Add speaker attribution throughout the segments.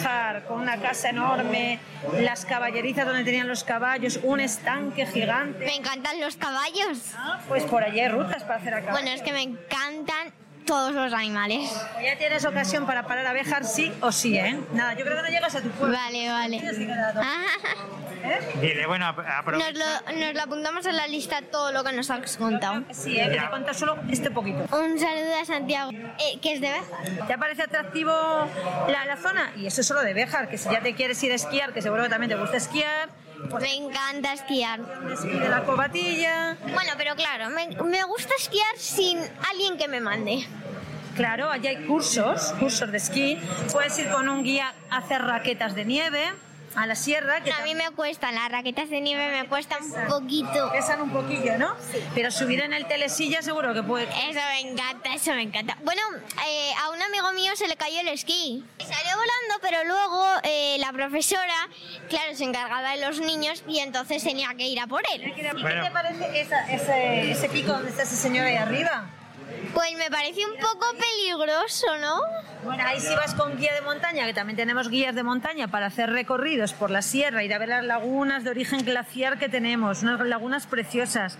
Speaker 1: Béjar, con una casa enorme, las caballerizas donde tenían los caballos, un estanque gigante.
Speaker 2: Me encantan los caballos.
Speaker 1: Pues por allí hay rutas para hacer a caballo.
Speaker 2: Bueno, es que me encantan todos los animales.
Speaker 1: Pues ya tienes ocasión para parar a Béjar sí o sí, ¿eh? Nada, yo creo que no llegas a tu pueblo.
Speaker 2: Vale.
Speaker 3: Dile, bueno, aprovecha.
Speaker 2: Nos lo apuntamos en la lista todo lo que nos has contado.
Speaker 1: Sí, que te cuento solo este poquito.
Speaker 2: Un saludo a Santiago, que es de Béjar.
Speaker 1: ¿Te parece atractivo la zona? Y eso es solo de Béjar, que si ya te quieres ir a esquiar, que seguro que también te gusta esquiar. Pues
Speaker 2: me encanta esquiar.
Speaker 1: Esquí de la Covatilla.
Speaker 2: Bueno, pero claro, me gusta esquiar sin alguien que me mande.
Speaker 1: Claro, allí hay cursos de esquí. Puedes ir con un guía a hacer raquetas de nieve a la sierra.
Speaker 2: Que a mí me cuestan, las raquetas de nieve me cuestan un poquito.
Speaker 1: Pesan un poquillo, ¿no? Sí. Pero subir en el telesilla seguro que puede.
Speaker 2: Eso me encanta. Bueno, a un amigo mío se le cayó el esquí. Salió volando, pero luego la profesora, claro, se encargaba de los niños y entonces tenía que ir a por él.
Speaker 1: ¿Y qué te parece ese pico donde está ese señor ahí arriba?
Speaker 2: Pues me parece un poco peligroso, ¿no?
Speaker 1: Bueno, ahí sí vas con guía de montaña, que también tenemos guías de montaña para hacer recorridos por la sierra, ir a ver las lagunas de origen glaciar que tenemos, unas lagunas preciosas.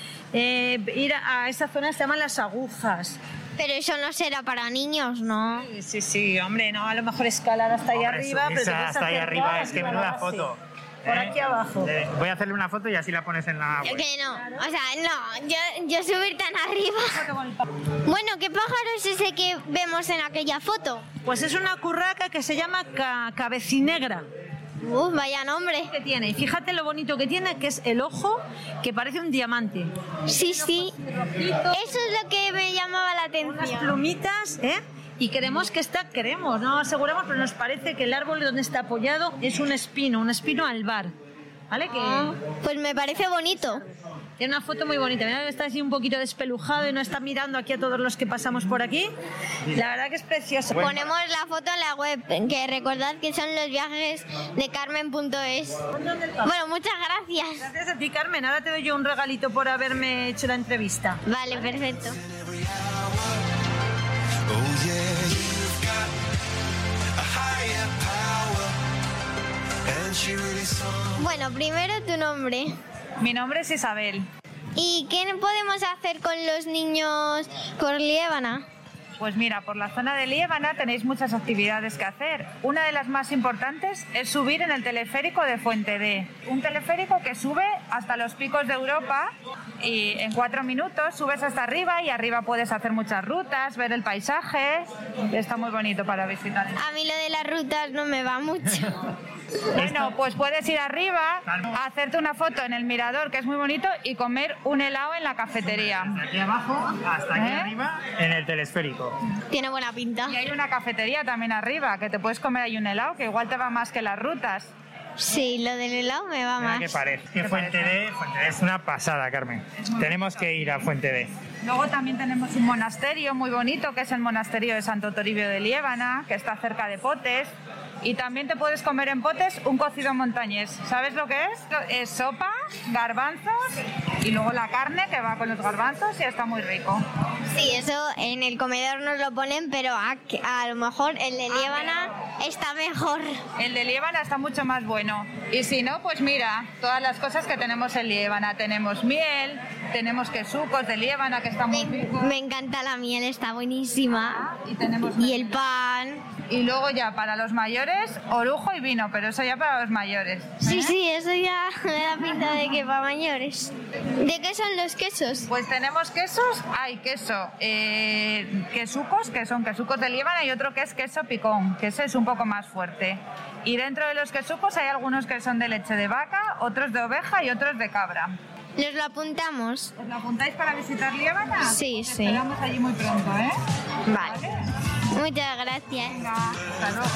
Speaker 1: Ir a esa zona se llaman Las Agujas.
Speaker 2: Pero eso no será para niños, ¿no?
Speaker 1: Sí, hombre, no, a lo mejor escalar hasta ahí arriba.
Speaker 3: Pero hasta ahí arriba, es que menuda foto.
Speaker 1: Por aquí abajo.
Speaker 3: Voy a hacerle una foto y así la pones en la web.
Speaker 2: Que no, o sea, no, yo subir tan arriba. Bueno, ¿qué pájaro es ese que vemos en aquella foto?
Speaker 1: Pues es una curraca que se llama cabecinegra.
Speaker 2: Vaya nombre.
Speaker 1: ¿Qué tiene? Y fíjate lo bonito que tiene, que es el ojo, que parece un diamante.
Speaker 2: Sí. Eso es lo que me llamaba la atención.
Speaker 1: Unas plumitas, Y no aseguramos, pero nos parece que el árbol donde está apoyado es un espino albar. ¿Vale?
Speaker 2: Pues me parece bonito.
Speaker 1: Tiene una foto muy bonita. Mira que está así un poquito despelujado y no está mirando aquí a todos los que pasamos por aquí. La verdad que es precioso.
Speaker 2: Ponemos la foto en la web, que recordad que son los viajes de Carmen.es. Bueno, muchas gracias.
Speaker 1: Gracias a ti, Carmen. Ahora te doy yo un regalito por haberme hecho la entrevista.
Speaker 2: Vale, perfecto. Bueno, primero tu nombre.
Speaker 4: Mi nombre es Isabel.
Speaker 2: ¿Y qué podemos hacer con los niños por Liébana?
Speaker 4: Pues mira, por la zona de Liébana tenéis muchas actividades que hacer. Una de las más importantes es subir en el teleférico de Fuente D. Un teleférico que sube hasta los picos de Europa y en 4 minutos subes hasta arriba y arriba puedes hacer muchas rutas, ver el paisaje. Está muy bonito para visitar.
Speaker 2: A mí lo de las rutas no me va mucho.
Speaker 4: Bueno, pues puedes ir arriba, hacerte una foto en el mirador, que es muy bonito, y comer un helado en la cafetería.
Speaker 3: Desde aquí abajo hasta aquí arriba, en el telesférico.
Speaker 2: Tiene buena pinta.
Speaker 4: Y hay una cafetería también arriba, que te puedes comer ahí un helado, que igual te va más que las rutas.
Speaker 2: Sí, lo del helado me va más.
Speaker 3: ¿Qué parece? Que Fuente D es una pasada, Carmen. Tenemos que ir a Fuente D.
Speaker 4: Luego también tenemos un monasterio muy bonito, que es el monasterio de Santo Toribio de Liébana, que está cerca de Potes. Y también te puedes comer en Potes un cocido montañés. ¿Sabes lo que es? Es sopa, garbanzos y luego la carne que va con los garbanzos y está muy rico.
Speaker 2: Sí, eso en el comedor nos lo ponen, pero a lo mejor el de Liébana está mejor.
Speaker 4: El de Liébana está mucho más bueno. Y si no, pues mira, todas las cosas que tenemos en Liébana. Tenemos miel, tenemos quesucos de Liébana, que está muy rico.
Speaker 2: Me encanta la miel, está buenísima.
Speaker 4: Y
Speaker 2: el pan.
Speaker 4: Y luego ya para los mayores, orujo y vino, pero eso ya para los mayores.
Speaker 2: Sí, eso ya me da pinta de que para mayores. ¿De qué son los quesos?
Speaker 4: Pues tenemos quesos, hay queso, quesucos, que son quesucos de Liébana, y otro que es queso picón, que ese es un poco más fuerte. Y dentro de los quesucos hay algunos que son de leche de vaca, otros de oveja y otros de cabra.
Speaker 2: ¿Nos lo apuntamos?
Speaker 4: ¿Os lo apuntáis para visitar Liébana?
Speaker 2: Sí.
Speaker 4: Esperamos allí muy pronto, ¿eh?
Speaker 2: Vale. Muchas gracias.
Speaker 4: Venga, hasta luego.